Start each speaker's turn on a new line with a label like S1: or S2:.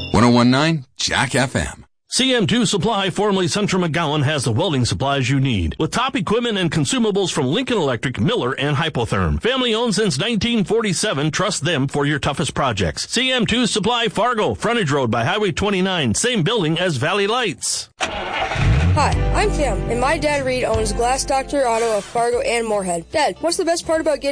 S1: 1019 Jack FM.
S2: CM2 Supply, formerly Central McGowan, has the welding supplies you need. With top equipment and consumables from Lincoln Electric, Miller, and Hypotherm. Family owned since 1947. Trust them for your toughest projects. CM2 Supply, Fargo, frontage road by Highway 29. Same building as Valley Lights.
S3: Hi, I'm Cam, and my dad Reed owns Glass Doctor Auto of Fargo and Moorhead. Dad, what's the best part about getting